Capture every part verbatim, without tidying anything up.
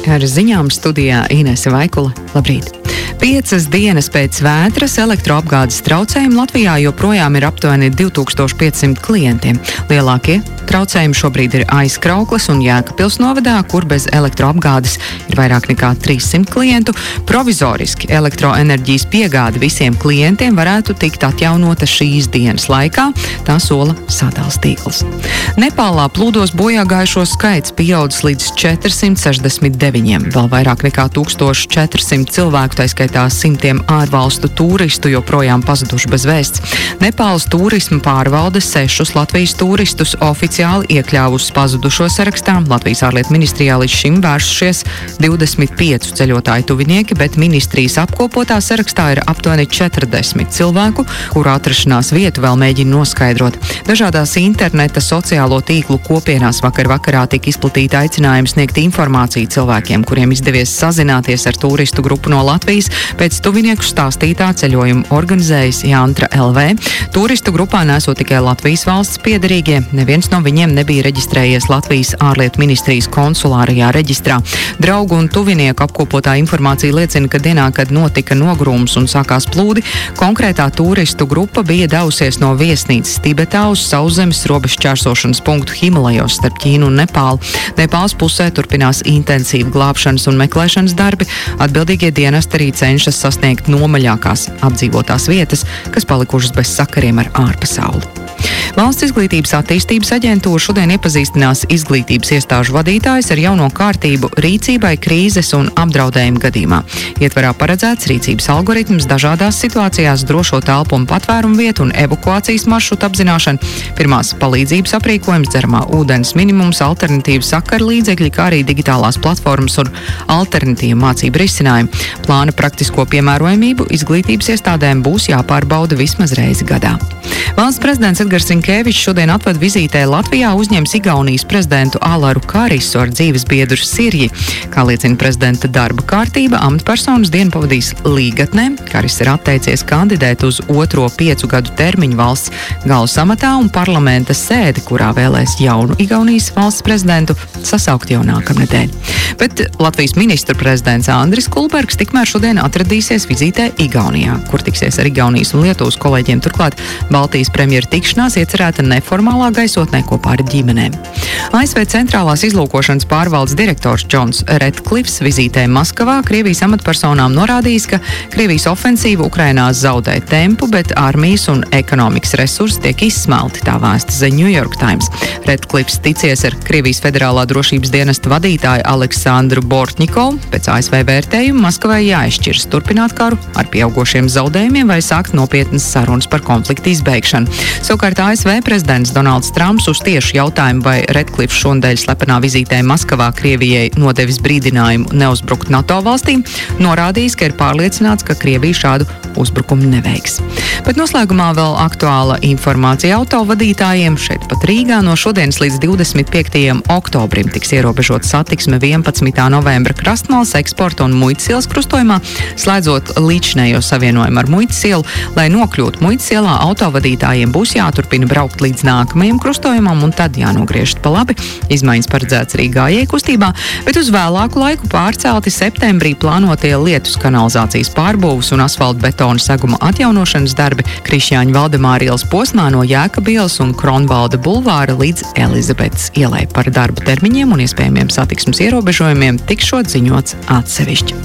Ar ziņām studijā Inese Vaikula. Labrīt! Piecas dienas pēc vētras elektroapgādes traucējumi Latvijā joprojām ir aptuveni divi tūkstoši pieci simti klientiem. Lielākie traucējumi šobrīd ir Aizkraukles un Jēkabpils novadā, kur bez elektroapgādes ir vairāk nekā trīs simti klientu. Provizoriski elektroenerģijas piegāde visiem klientiem varētu tikt atjaunota šīs dienas laikā, tā sola sadales tīkls. Nepālā plūdos bojā gājušo skaits pieaudzis līdz četrsimt sešdesmit deviņiem. Vēl vairāk nekā tūkstoš četri simti cilvēku, tā skaitā simtiem ārvalstu turistu, joprojām pazuduši bez vēsts. Nepāles turisma pārvalde sešus Latvijas turistus oficiāli iekļāvusi pazudušo sarakstā. Latvijas ārlietu ministrijā līdz šim vērsušies divdesmit pieci ceļotāju tuvinieki, bet ministrijas apkopotā sarakstā ir aptuveni četrdesmit cilvēku, kuru atrašanās vietu vēl mēģina noskaidrot. Dažādās interneta sociālo tīklu kopienās vakar vakarā tika izplatīta aicinājums sniegt informāciju cilvēkiem, kuriem izdevies sazināties ar turistu grupu no Latvijas. Pēc tuvinieku stāstītā ceļojumu organizējis Jantra L V. Turistu grupā nesot tikai Latvijas valsts piederīgie, neviens no viņiem nebija reģistrējies Latvijas ārlietu ministrijas konsulārajā reģistrā. Draugu un tuvinieku apkopotā informācija liecina, ka dienā, kad notika nogrūms un sākās plūdi, konkrētā turistu grupa bija devusies no viesnīcas Tibetā uz sauszemes robežšķērsošanas punktu Himalajos starp Ķīnu un Nepālu. Nepāles pusē turpinās intensīvi glābšanas un meklēšanas darbi. Atbildīgie dienesti arī cenšas sasniegt nomaļākās apdzīvotās vietas, kas palikušas bez sakariem ar ārpasauli. Valsts izglītības attīstības aģentūra šodien iepazīstinās izglītības iestāžu vadītājus ar jauno kārtību rīcībai krīzes un apdraudējuma gadījumā. Ietverā paredzēts rīcības algoritms dažādās situācijās, drošo telpu un patvērumu vietu un evakuācijas maršrutu apzināšana, pirmās palīdzības aprīkojums, dzeramā ūdens minimums, alternatīvu sakaru līdzekļi, kā arī digitālās platformas un alternatīvu mācību risinājumi. Plāna praktisko piemērojamību izglītības iestādēm būs jāpārbauda vismaz reizi gadā. Valsts prezidents Edgars Rinkevičs šodien atved vizītē Latvijā uzņems Igaunijas prezidentu Alaru Karisu ar dzīves biedru Sirji. Kā liecina prezidenta darba kārtība, amatpersonas dienu pavadīs Līgatnē. Karis ir atteicies kandidēt uz otro piecu gadu termiņu valsts galvas amatā un parlamenta sēdi, kurā vēlēs jaunu Igaunijas valsts prezidentu, sasaukt jau nākamnedēļ. Bet Latvijas ministru prezidents Andris Kulbergs tikmēr šodien atradīsies vizītē Igaunijā, kur tiksies ar Igaunijas un Lietuvas kolēģiem. Turklāt Baltijas premjera tikšanās iecerēta neformālā gaisotnē kopā ar ģimenēm. A S V centrālās izlūkošanas pārvaldes direktors Džons Redklifs vizītē Maskavā Krievijas amatpersonām norādījis, ka Krievijas ofensīva Ukrainā zaudē tempu, bet armijas un ekonomikas resursi tiek izsmelti, tā vēsta The New York Times. Redklifs ticies ar Krievijas federālā drošības dienesta vadītāju Aleksandru Bortņikovu. Pēc A S V vērtējuma Maskavai jāizšķiras turpināt karu ar pieaugošiem zaudējumiem vai sākt nopietnas sarunas par konfliktu izbeigšanu. Savukārt A S V prezidents Donalds Trumps uz tiešu jautājumu, vai Redklifs šonadēļ slepenā vizītē Maskavā Krievijai nodevis brīdinājumu neuzbrukt NATO valstīm, norādījis, ka ir pārliecināts, ka Krievija šādu uzbrukumu neveiks. Bet noslēgumā vēl aktuāla informācija autovadītājiem. Šeit pat Rīgā no šodienas līdz divdesmit piektajam oktobrim tiks ierobežot satiksme vienpadsmitā novembra Krastmalas eksporta un muitas ielas krustojumā, slēdzot līdzinējo savienojumu ar muitas ielu. Lai nokļūtu muitas ielā, autovadītājiem būs jāturpina braukt līdz nākamajam krustojumam un tad jānogriežas pa labi. Izmaiņas paredzēts arī gājēju kustībā, bet uz vēlāku laiku pārcelti septembrī plānotie Lietus kanalizācijas pārbūves un asfalta betona seguma atjaunošanas darbi Krišjāņa Valdemāra ielas posmā no Jēkabpils un Kronvalda bulvāra līdz Elizabetes ielai. Par darba termiņiem un iespējamiem satiksmes ierobežojumiem tikšot ziņots atsevišķi.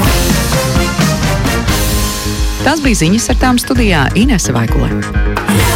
Tas bija ziņas, ar tām studijā Inese Vaikula.